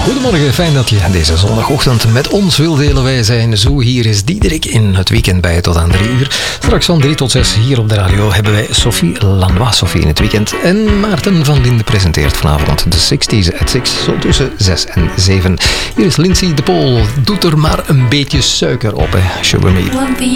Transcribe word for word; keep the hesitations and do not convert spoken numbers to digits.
Goedemorgen, fijn dat je deze zondagochtend met ons wil delen. Wij zijn zo, hier is Diederik in het weekend bij tot aan drie uur. Straks van drie tot zes hier op de radio hebben wij Sophie Lanois, Sophie in het weekend. En Maarten van Linde presenteert vanavond de zestig's at zes, zo tussen zes en zeven. Hier is Lindsay de Pool, doet er maar een beetje suiker op, hè. Sugar Me.